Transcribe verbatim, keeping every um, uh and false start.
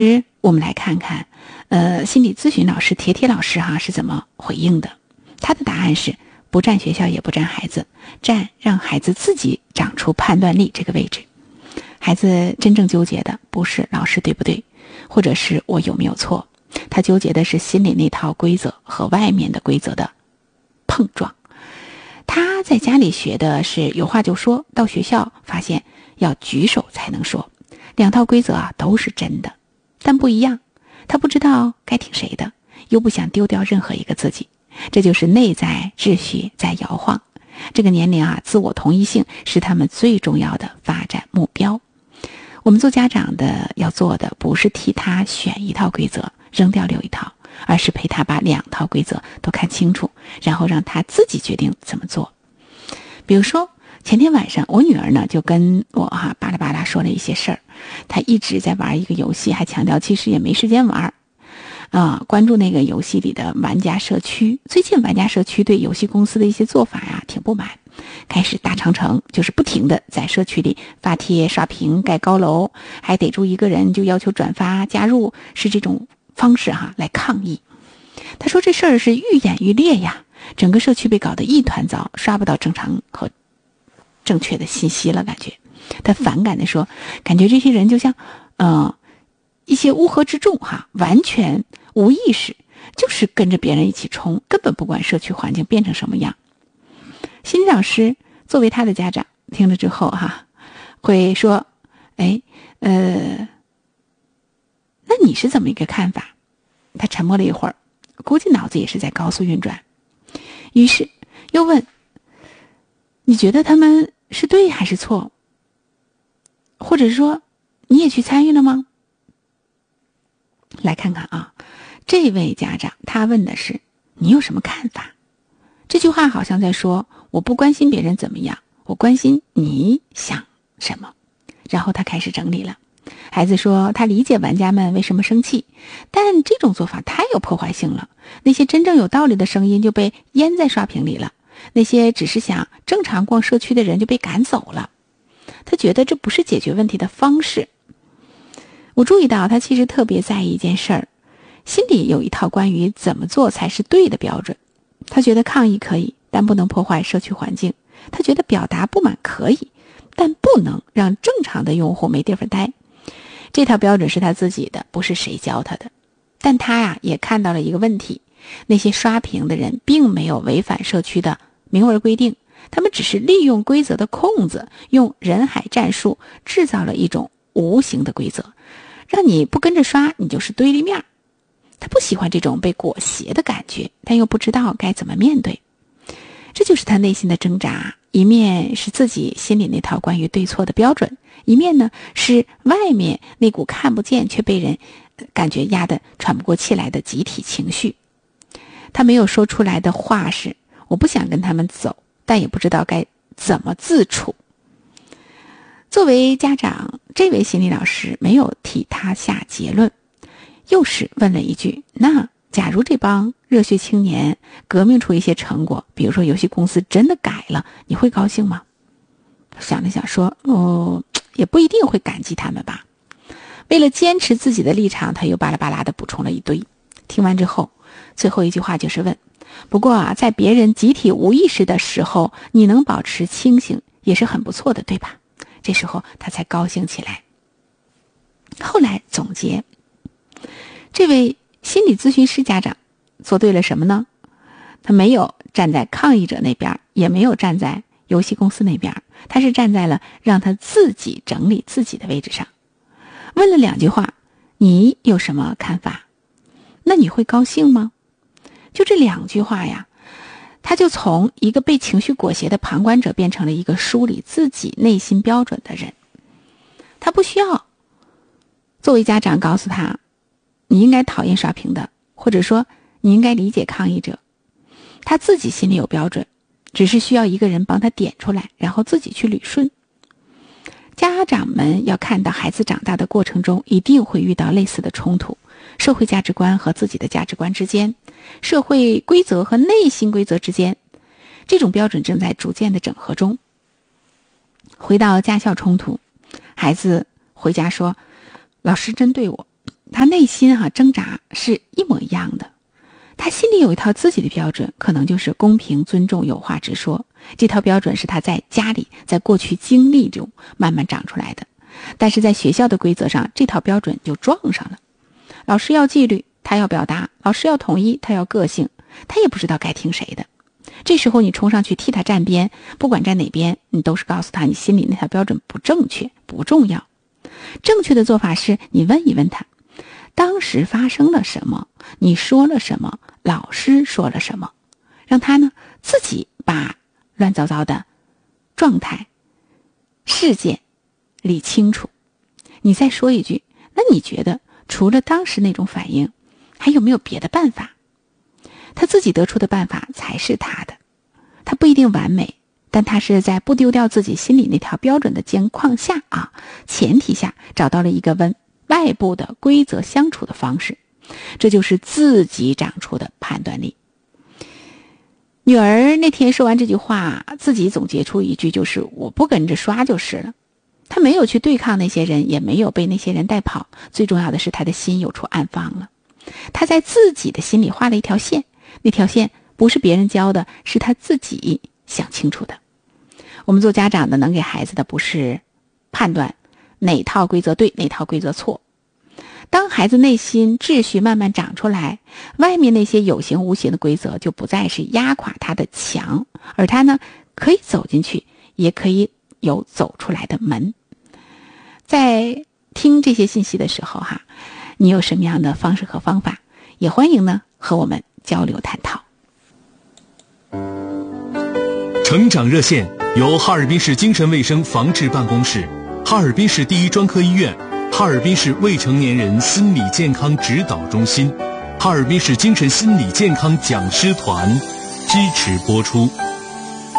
我们来看看呃，心理咨询老师铁铁老师哈是怎么回应的。他的答案是不站学校也不站孩子，站让孩子自己长出判断力这个位置。孩子真正纠结的不是老师对不对，或者是我有没有错，他纠结的是心里那套规则和外面的规则的碰撞。他在家里学的是有话就说，到学校发现要举手才能说，两套规则啊都是真的，但不一样。他不知道该听谁的，又不想丢掉任何一个自己，这就是内在秩序在摇晃。这个年龄啊，自我同一性是他们最重要的发展目标。我们做家长的要做的不是替他选一套规则扔掉留一套，而是陪他把两套规则都看清楚，然后让他自己决定怎么做。比如说前天晚上我女儿呢就跟我哈、啊、巴拉巴拉说了一些事儿，她一直在玩一个游戏，还强调其实也没时间玩啊，关注那个游戏里的玩家社区。最近玩家社区对游戏公司的一些做法呀挺不满，开始大长城，就是不停的在社区里发帖刷屏盖高楼，还逮住一个人就要求转发加入，是这种方式哈来抗议。他说这事儿是愈演愈烈呀，整个社区被搞得一团糟，刷不到正常和正确的信息了。感觉他反感的说，感觉这些人就像呃一些乌合之众哈，完全无意识，就是跟着别人一起冲，根本不管社区环境变成什么样。心理老师作为他的家长听了之后哈，会说哎呃那你是怎么一个看法？他沉默了一会儿，估计脑子也是在高速运转，于是又问，你觉得他们是对还是错？或者说你也去参与了吗？来看看啊，这位家长他问的是你有什么看法？这句话好像在说我不关心别人怎么样，我关心你想什么。然后他开始整理了。孩子说他理解玩家们为什么生气，但这种做法太有破坏性了，那些真正有道理的声音就被淹在刷屏里了，那些只是想正常逛社区的人就被赶走了。他觉得这不是解决问题的方式。我注意到他其实特别在意一件事儿，心里有一套关于怎么做才是对的标准。他觉得抗议可以，但不能破坏社区环境。他觉得表达不满可以，但不能让正常的用户没地方待。这套标准是他自己的，不是谁教他的。但他呀也看到了一个问题，那些刷屏的人并没有违反社区的明文规定，他们只是利用规则的空子，用人海战术制造了一种无形的规则，让你不跟着刷，你就是对立面。他不喜欢这种被裹挟的感觉，但又不知道该怎么面对。这就是他内心的挣扎，一面是自己心里那套关于对错的标准，一面呢是外面那股看不见却被人感觉压得喘不过气来的集体情绪。他没有说出来的话是，我不想跟他们走，但也不知道该怎么自处。作为家长，这位心理老师没有替他下结论，又是问了一句，那假如这帮热血青年革命出一些成果，比如说游戏公司真的改了，你会高兴吗？想了想说，哦，也不一定会感激他们吧。为了坚持自己的立场，他又巴拉巴拉的补充了一堆。听完之后，最后一句话就是问，不过啊，在别人集体无意识的时候，你能保持清醒也是很不错的，对吧？这时候他才高兴起来。后来总结，这位心理咨询师家长做对了什么呢？他没有站在抗议者那边，也没有站在游戏公司那边，他是站在了让他自己整理自己的位置上。问了两句话，你有什么看法？那你会高兴吗？就这两句话呀，他就从一个被情绪裹挟的旁观者变成了一个梳理自己内心标准的人。他不需要作为家长告诉他，你应该讨厌刷屏的，或者说你应该理解抗议者。他自己心里有标准，只是需要一个人帮他点出来，然后自己去捋顺。家长们要看到孩子长大的过程中一定会遇到类似的冲突，社会价值观和自己的价值观之间，社会规则和内心规则之间，这种标准正在逐渐的整合中。回到家校冲突，孩子回家说，老师针对我， 他内心哈、啊、挣扎是一模一样的。他心里有一套自己的标准，可能就是公平、尊重、有话直说。这套标准是他在家里，在过去经历中慢慢长出来的。但是在学校的规则上，这套标准就撞上了。老师要纪律，他要表达；老师要统一，他要个性。他也不知道该听谁的。这时候你冲上去替他站边，不管站哪边，你都是告诉他你心里那套标准不正确，不重要。正确的做法是你问一问他，当时发生了什么，你说了什么，老师说了什么，让他呢自己把乱糟糟的状态事件理清楚。你再说一句，那你觉得除了当时那种反应，还有没有别的办法？他自己得出的办法才是他的，他不一定完美，但他是在不丢掉自己心里那条标准的情况下啊，前提下找到了一个跟外部的规则相处的方式，这就是自己长出的判断力。女儿那天说完这句话，自己总结出一句，就是我不跟着刷就是了。她没有去对抗那些人，也没有被那些人带跑，最重要的是她的心有处安放了。她在自己的心里画了一条线，那条线不是别人教的，是她自己想清楚的。我们做家长的能给孩子的不是判断哪套规则对，哪套规则错。当孩子内心秩序慢慢长出来，外面那些有形无形的规则就不再是压垮他的墙，而他呢可以走进去，也可以有走出来的门。在听这些信息的时候哈，你有什么样的方式和方法，也欢迎呢和我们交流探讨。 成长热线由哈尔滨市精神卫生防治办公室、哈尔滨市第一专科医院、哈尔滨市未成年人心理健康指导中心、哈尔滨市精神心理健康讲师团支持播出。